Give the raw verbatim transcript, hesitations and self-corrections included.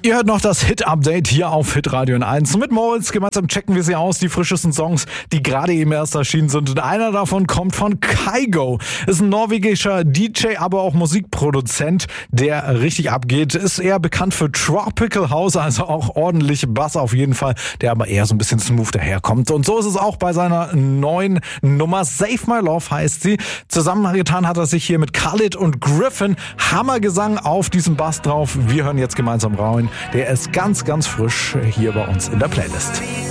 Ihr hört noch das Hit-Update hier auf Hitradio eins. Mit Moritz gemeinsam checken wir sie aus, die frischesten Songs, die gerade eben erst erschienen sind. Und einer davon kommt von Kygo. Ist ein norwegischer D J, aber auch Musikproduzent, der richtig abgeht. Ist eher bekannt für Tropical House, also auch ordentlich Bass auf jeden Fall, der aber eher so ein bisschen smooth daherkommt. Und so ist es auch bei seiner neuen Nummer. Save My Love heißt sie. Zusammengetan hat er sich hier mit Khalid und Griffin. Hammergesang auf diesem Bass drauf. Wir hören jetzt gemeinsam rein. Der ist ganz, ganz frisch hier bei uns in der Playlist.